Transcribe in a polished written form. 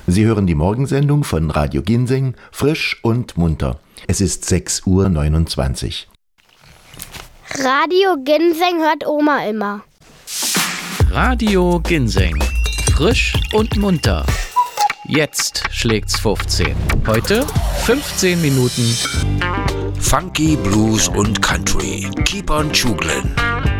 Sie hören die Morgensendung von Radio Ginseng, frisch und munter. Es ist 6:29 Uhr. Radio Ginseng hört Oma immer. Radio Ginseng, frisch und munter. Jetzt schlägt's 15. Heute 15 Minuten Funky, Blues und Country. Keep on Chuglin'.